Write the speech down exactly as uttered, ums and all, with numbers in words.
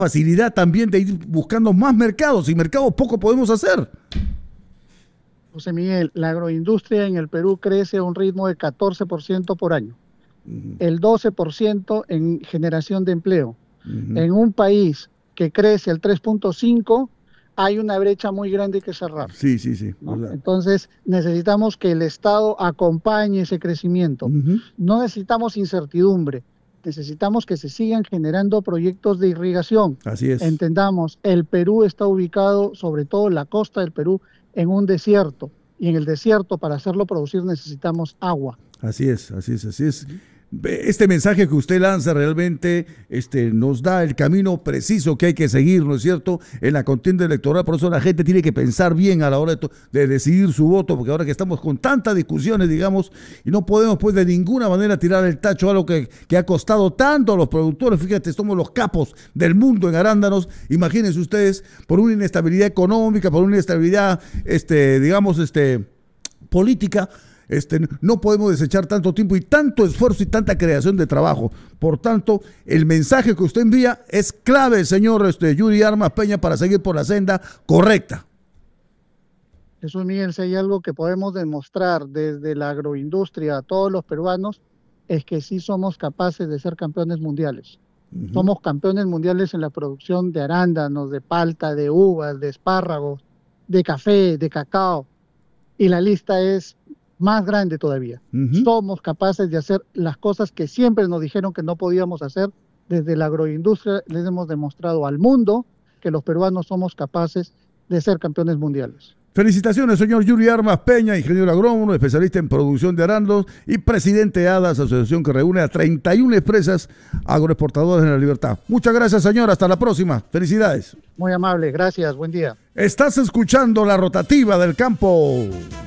facilidad también de ir buscando más mercados, y mercados poco podemos hacer. José Miguel, la agroindustria en el Perú crece a un ritmo de catorce por ciento por año, uh-huh. el doce por ciento en generación de empleo. Uh-huh. En un país que crece al tres punto cinco, hay una brecha muy grande que cerrar. Sí, sí, sí. ¿No? Entonces necesitamos que el Estado acompañe ese crecimiento. Uh-huh. No necesitamos incertidumbre, necesitamos que se sigan generando proyectos de irrigación. Así es. Entendamos, el Perú está ubicado, sobre todo la costa del Perú, en un desierto, y en el desierto para hacerlo producir necesitamos agua. Así es, así es, así es. Este mensaje que usted lanza realmente este, nos da el camino preciso que hay que seguir, ¿no es cierto?, en la contienda electoral. Por eso la gente tiene que pensar bien a la hora de, de decidir su voto, porque ahora que estamos con tantas discusiones, digamos, y no podemos pues de ninguna manera tirar el tacho a algo que, que ha costado tanto a los productores. Fíjate, somos los capos del mundo en arándanos. Imagínense ustedes, por una inestabilidad económica, por una inestabilidad, este, digamos, este, política, Este, no podemos desechar tanto tiempo y tanto esfuerzo y tanta creación de trabajo. Por tanto, el mensaje que usted envía es clave, señor este, Yuri Armas Peña, para seguir por la senda correcta. Jesús Miguel, si hay algo que podemos demostrar desde la agroindustria a todos los peruanos, es que sí somos capaces de ser campeones mundiales. Uh-huh. Somos campeones mundiales en la producción de arándanos, de palta, de uvas, de espárragos, de café, de cacao. Y la lista es más grande todavía. Uh-huh. Somos capaces de hacer las cosas que siempre nos dijeron que no podíamos hacer. Desde la agroindustria les hemos demostrado al mundo que los peruanos somos capaces de ser campeones mundiales. Felicitaciones, señor Yuri Armas Peña, ingeniero agrónomo, especialista en producción de arándanos y presidente de ADAS, asociación que reúne a treinta y una empresas agroexportadoras en la libertad. Muchas gracias, señor. Hasta la próxima. Felicidades. Muy amable. Gracias. Buen día. Estás escuchando La Rotativa del Campo.